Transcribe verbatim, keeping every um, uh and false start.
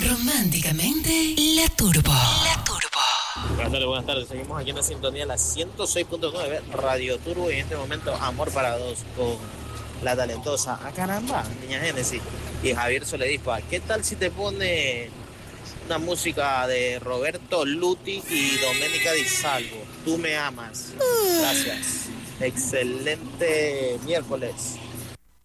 Románticamente, La Turbo. La Turbo. Buenas tardes, buenas tardes. Seguimos aquí en la sintonía de la ciento seis punto nueve Radio Turbo y en este momento Amor para Dos con la talentosa, ah caramba, Niña Génesis y Javier Soledispa. ¿Qué tal si te pone una música de Roberto Luti y Doménica Di Salvo? Tú me amas. Gracias. Excelente miércoles.